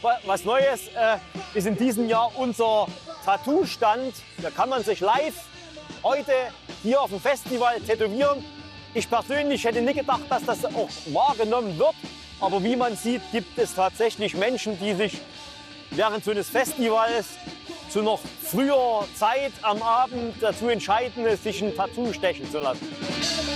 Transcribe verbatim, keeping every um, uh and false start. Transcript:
was Neues äh, ist in diesem Jahr unser Tattoo-Stand. Da kann man sich live heute hier auf dem Festival tätowieren. Ich persönlich hätte nicht gedacht, dass das auch wahrgenommen wird. Aber wie man sieht, gibt es tatsächlich Menschen, die sich während so eines Festivals zu noch früher Zeit am Abend dazu entscheiden, sich ein Tattoo stechen zu lassen.